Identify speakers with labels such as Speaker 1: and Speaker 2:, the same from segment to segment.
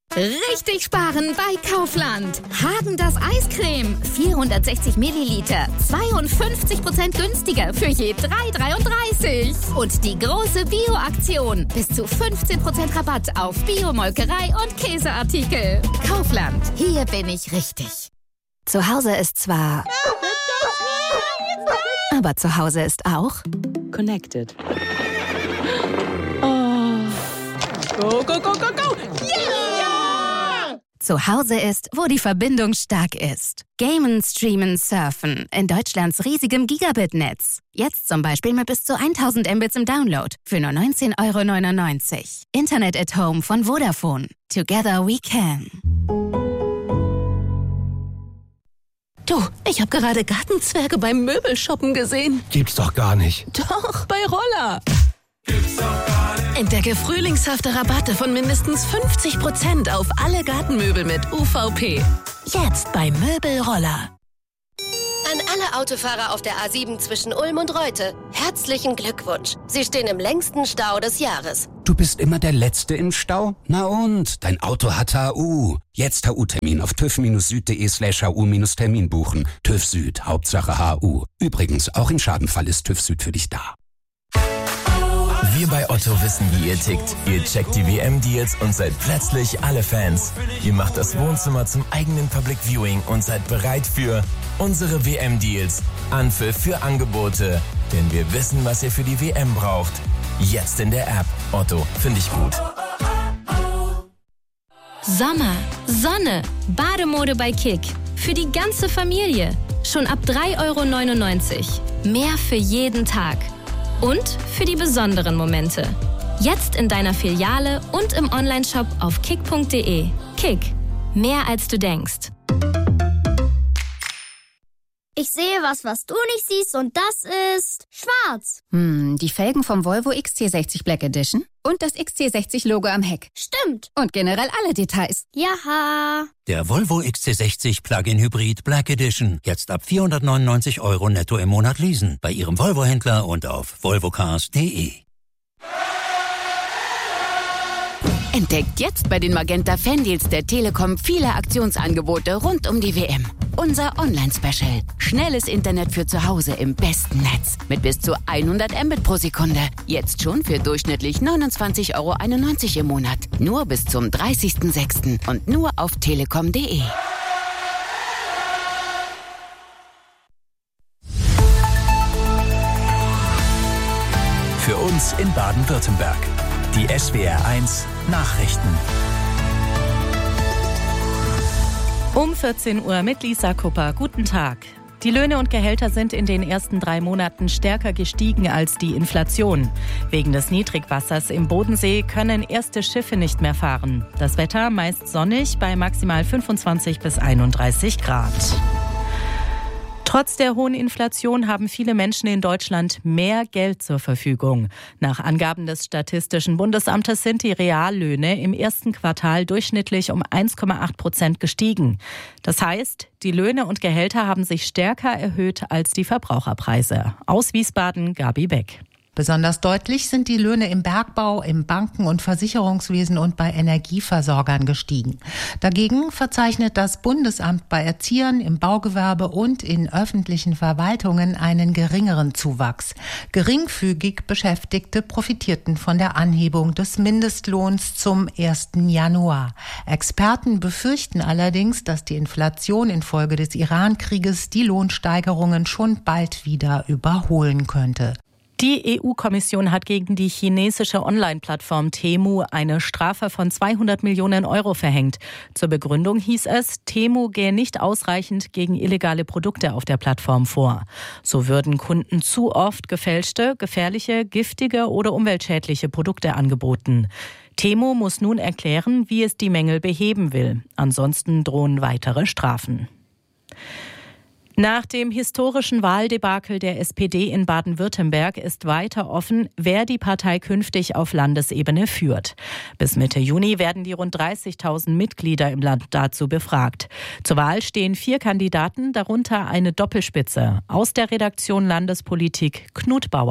Speaker 1: Richtig sparen bei Kaufland. Häagen-Dazs Eiscreme. 460 Milliliter. 52% günstiger für je 3,33. Und die große Bio-Aktion. Bis zu 15% Rabatt auf Bio-Molkerei und Käseartikel. Kaufland. Hier bin ich richtig. Zu Hause ist zwar... Aber zu Hause ist auch...
Speaker 2: Connected. Oh. Go, go, go, go, go! Yeah!
Speaker 1: Zu Hause ist, wo die Verbindung stark ist. Gamen, streamen, surfen. In Deutschlands riesigem Gigabit-Netz. Jetzt zum Beispiel mit bis zu 1000 Mbits im Download. Für nur 19,99 €. Internet at Home von Vodafone. Together we can.
Speaker 3: Du, ich habe gerade Gartenzwerge beim Möbelshoppen gesehen.
Speaker 4: Gibt's doch gar nicht.
Speaker 3: Doch, bei Roller. Gibt's doch gar nicht. Entdecke frühlingshafte Rabatte von mindestens 50% auf alle Gartenmöbel mit UVP. Jetzt bei Möbelroller.
Speaker 5: An alle Autofahrer auf der A7 zwischen Ulm und Reute, herzlichen Glückwunsch. Sie stehen im längsten Stau des Jahres.
Speaker 6: Du bist immer der Letzte im Stau? Na und? Dein Auto hat HU. Jetzt HU-Termin auf tüv-süd.de/HU-Termin buchen. TÜV Süd, Hauptsache HU. Übrigens, auch im Schadenfall ist TÜV Süd für dich da.
Speaker 7: Wir bei Otto wissen, wie ihr tickt. Ihr checkt die WM-Deals und seid plötzlich alle Fans. Ihr macht das Wohnzimmer zum eigenen Public Viewing und seid bereit für unsere WM-Deals. Anpfiff für Angebote. Denn wir wissen, was ihr für die WM braucht. Jetzt in der App. Otto, finde ich gut.
Speaker 8: Sommer, Sonne, Bademode bei Kick. Für die ganze Familie. Schon ab 3,99 €. Mehr für jeden Tag. Und für die besonderen Momente. Jetzt in deiner Filiale und im Onlineshop auf kick.de. Kick. Mehr als du denkst.
Speaker 9: Ich sehe was du nicht siehst und das ist schwarz.
Speaker 1: Die Felgen vom Volvo XC60 Black Edition und das XC60-Logo am Heck.
Speaker 9: Stimmt.
Speaker 1: Und generell alle Details.
Speaker 9: Jaha.
Speaker 10: Der Volvo XC60 Plug-in Hybrid Black Edition. Jetzt ab 499 € netto im Monat leasen. Bei Ihrem Volvo-Händler und auf volvocars.de.
Speaker 11: Entdeckt jetzt bei den Magenta Fan-Deals der Telekom viele Aktionsangebote rund um die WM. Unser Online-Special. Schnelles Internet für zu Hause im besten Netz. Mit bis zu 100 Mbit pro Sekunde. Jetzt schon für durchschnittlich 29,91 € im Monat. Nur bis zum 30.06. und nur auf telekom.de.
Speaker 7: Für uns in Baden-Württemberg. Die SWR1 Nachrichten.
Speaker 12: Um 14 Uhr mit Lisa Kupper. Guten Tag. Die Löhne und Gehälter sind in den ersten 3 Monaten stärker gestiegen als die Inflation. Wegen des Niedrigwassers im Bodensee können erste Schiffe nicht mehr fahren. Das Wetter meist sonnig bei maximal 25 bis 31 Grad. Trotz der hohen Inflation haben viele Menschen in Deutschland mehr Geld zur Verfügung. Nach Angaben des Statistischen Bundesamtes sind die Reallöhne im ersten Quartal durchschnittlich um 1,8% gestiegen. Das heißt, die Löhne und Gehälter haben sich stärker erhöht als die Verbraucherpreise. Aus Wiesbaden, Gabi Beck.
Speaker 13: Besonders deutlich sind die Löhne im Bergbau, im Banken- und Versicherungswesen und bei Energieversorgern gestiegen. Dagegen verzeichnet das Bundesamt bei Erziehern, im Baugewerbe und in öffentlichen Verwaltungen einen geringeren Zuwachs. Geringfügig Beschäftigte profitierten von der Anhebung des Mindestlohns zum 1. Januar. Experten befürchten allerdings, dass die Inflation infolge des Iran-Krieges die Lohnsteigerungen schon bald wieder überholen könnte.
Speaker 12: Die EU-Kommission hat gegen die chinesische Online-Plattform Temu eine Strafe von 200 Millionen € verhängt. Zur Begründung hieß es, Temu gehe nicht ausreichend gegen illegale Produkte auf der Plattform vor. So würden Kunden zu oft gefälschte, gefährliche, giftige oder umweltschädliche Produkte angeboten. Temu muss nun erklären, wie es die Mängel beheben will. Ansonsten drohen weitere Strafen. Nach dem historischen Wahldebakel der SPD in Baden-Württemberg ist weiter offen, wer die Partei künftig auf Landesebene führt. Bis Mitte Juni werden die rund 30.000 Mitglieder im Land dazu befragt. Zur Wahl stehen 4 Kandidaten, darunter eine Doppelspitze. Aus der Redaktion Landespolitik Knut Bauer.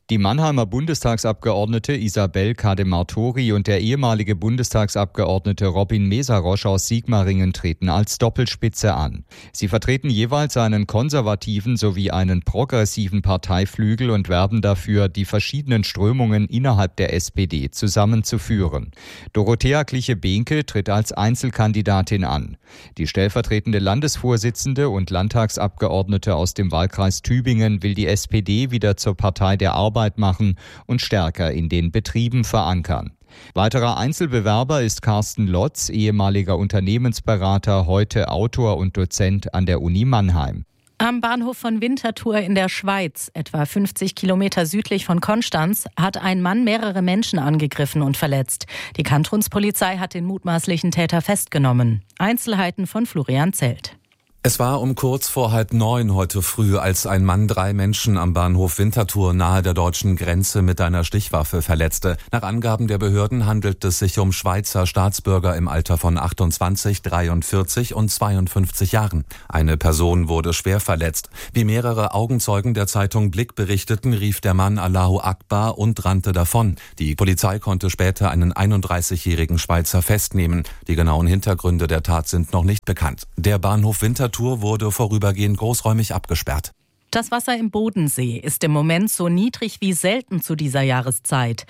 Speaker 4: Die Mannheimer Bundestagsabgeordnete Isabel Kademartori und der ehemalige Bundestagsabgeordnete Robin Mesarosch aus Sigmaringen treten als Doppelspitze an. Sie vertreten jeweils einen konservativen sowie einen progressiven Parteiflügel und werben dafür, die verschiedenen Strömungen innerhalb der SPD zusammenzuführen. Dorothea Kliche-Behnke tritt als Einzelkandidatin an. Die stellvertretende Landesvorsitzende und Landtagsabgeordnete aus dem Wahlkreis Tübingen will die SPD wieder zur Partei der Arbeit machen und stärker in den Betrieben verankern. Weiterer Einzelbewerber ist Carsten Lotz, ehemaliger Unternehmensberater, heute Autor und Dozent an der Uni Mannheim.
Speaker 12: Am Bahnhof von Winterthur in der Schweiz, etwa 50 Kilometer südlich von Konstanz, hat ein Mann mehrere Menschen angegriffen und verletzt. Die Kantonspolizei hat den mutmaßlichen Täter festgenommen. Einzelheiten von Florian Zelt.
Speaker 14: Es war um kurz vor 8:30 heute früh, als ein Mann 3 Menschen am Bahnhof Winterthur nahe der deutschen Grenze mit einer Stichwaffe verletzte. Nach Angaben der Behörden handelt es sich um Schweizer Staatsbürger im Alter von 28, 43 und 52 Jahren. Eine Person wurde schwer verletzt. Wie mehrere Augenzeugen der Zeitung Blick berichteten, rief der Mann Allahu Akbar und rannte davon. Die Polizei konnte später einen 31-jährigen Schweizer festnehmen. Die genauen Hintergründe der Tat sind noch nicht bekannt. Der Bahnhof Winterthur wurde vorübergehend großräumig abgesperrt.
Speaker 12: Das Wasser im Bodensee ist im Moment so niedrig wie selten zu dieser Jahreszeit.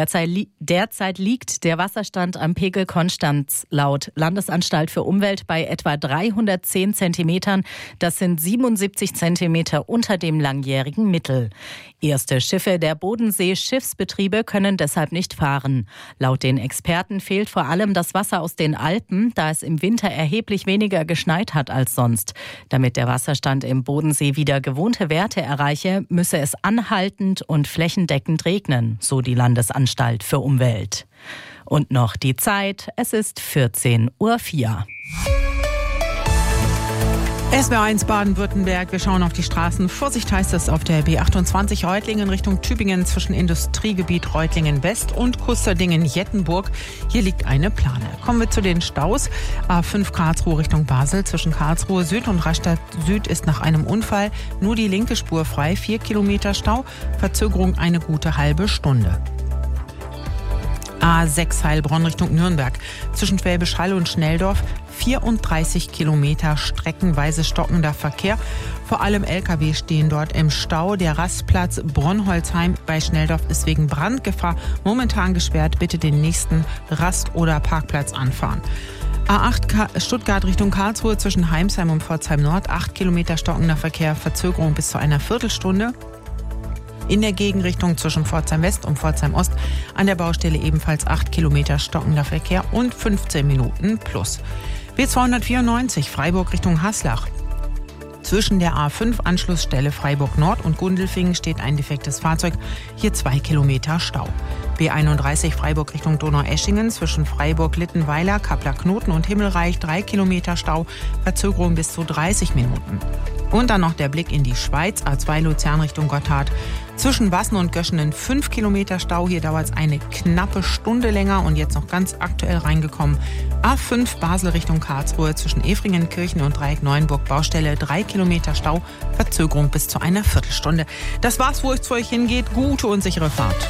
Speaker 12: Derzeit liegt der Wasserstand am Pegel Konstanz laut Landesanstalt für Umwelt bei etwa 310 Zentimetern. Das sind 77 Zentimeter unter dem langjährigen Mittel. Erste Schiffe der Bodensee-Schiffsbetriebe können deshalb nicht fahren. Laut den Experten fehlt vor allem das Wasser aus den Alpen, da es im Winter erheblich weniger geschneit hat als sonst. Damit der Wasserstand im Bodensee wieder gewohnte Werte erreiche, müsse es anhaltend und flächendeckend regnen, so die Landesanstalt für Umwelt. Und noch die Zeit, es ist 14:04 Uhr.
Speaker 2: SWR1 Baden-Württemberg, wir schauen auf die Straßen. Vorsicht heißt es auf der B28 Reutlingen Richtung Tübingen zwischen Industriegebiet Reutlingen West und Kusterdingen-Jettenburg. Hier liegt eine Plane. Kommen wir zu den Staus. A5 Karlsruhe Richtung Basel zwischen Karlsruhe Süd und Rastatt Süd ist nach einem Unfall nur die linke Spur frei. 4 Kilometer Stau, Verzögerung eine gute halbe Stunde. A6 Heilbronn Richtung Nürnberg zwischen Schwäbisch Hall und Schnelldorf 34 Kilometer streckenweise stockender Verkehr. Vor allem Lkw stehen dort im Stau. Der Rastplatz Bronholzheim bei Schnelldorf ist wegen Brandgefahr momentan gesperrt. Bitte den nächsten Rast- oder Parkplatz anfahren. A8 Stuttgart Richtung Karlsruhe zwischen Heimsheim und Pforzheim Nord 8 Kilometer stockender Verkehr, Verzögerung bis zu einer Viertelstunde. In der Gegenrichtung zwischen Pforzheim West und Pforzheim Ost an der Baustelle ebenfalls 8 Kilometer stockender Verkehr und 15 Minuten plus. B294 Freiburg Richtung Haslach. Zwischen der A5 Anschlussstelle Freiburg Nord und Gundelfingen steht ein defektes Fahrzeug. Hier 2 Kilometer Stau. B31 Freiburg Richtung Donaueschingen zwischen Freiburg-Littenweiler, Kappler-Knoten und Himmelreich 3 Kilometer Stau. Verzögerung bis zu 30 Minuten. Und dann noch der Blick in die Schweiz, A2 Luzern Richtung Gotthard. Zwischen Wassen und Göschenen 5 Kilometer Stau. Hier dauert es eine knappe Stunde länger und jetzt noch ganz aktuell reingekommen. A5 Basel Richtung Karlsruhe zwischen Efringen-Kirchen und Dreieck Neuenburg Baustelle 3 Kilometer Stau. Verzögerung bis zu einer Viertelstunde. Das war's, wo es zu euch hingeht. Gute und sichere Fahrt.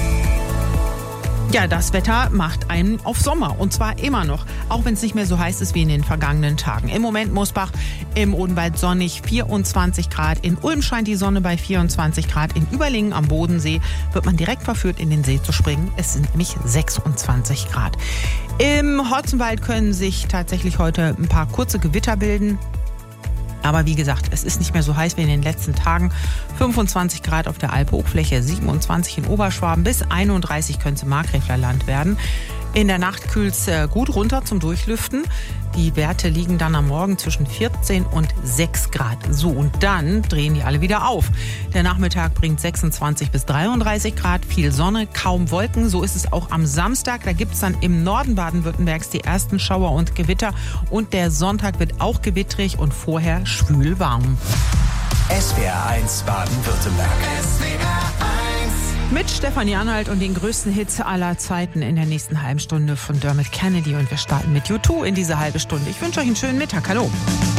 Speaker 2: Ja, das Wetter macht einen auf Sommer und zwar immer noch, auch wenn es nicht mehr so heiß ist wie in den vergangenen Tagen. Im Moment Mosbach, im Odenwald sonnig, 24 Grad. In Ulm scheint die Sonne bei 24 Grad. In Überlingen am Bodensee wird man direkt verführt, in den See zu springen. Es sind nämlich 26 Grad. Im Hotzenwald können sich tatsächlich heute ein paar kurze Gewitter bilden. Aber wie gesagt, es ist nicht mehr so heiß wie in den letzten Tagen. 25 Grad auf der Alpe-Hochfläche, 27 in Oberschwaben, bis 31 könnte es im Markgräfler Land werden. In der Nacht kühlt es gut runter zum Durchlüften. Die Werte liegen dann am Morgen zwischen 14 und 6 Grad. So, und dann drehen die alle wieder auf. Der Nachmittag bringt 26 bis 33 Grad, viel Sonne, kaum Wolken. So ist es auch am Samstag. Da gibt es dann im Norden Baden-Württembergs die ersten Schauer und Gewitter. Und der Sonntag wird auch gewittrig und vorher schwül warm.
Speaker 15: SWR1 Baden-Württemberg.
Speaker 2: Mit Stefanie Anhalt und den größten Hits aller Zeiten in der nächsten halben Stunde von Dermot Kennedy. Und wir starten mit U2 in diese halbe Stunde. Ich wünsche euch einen schönen Mittag. Hallo.